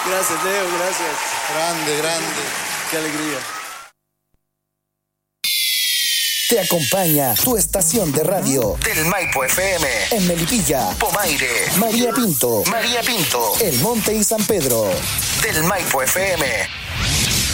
Gracias, Leo, gracias. Grande. Qué alegría. Te acompaña tu estación de radio Del Maipo FM. en Melipilla, Pomaire. María Pinto, María Pinto. El Monte y San Pedro. Del Maipo FM.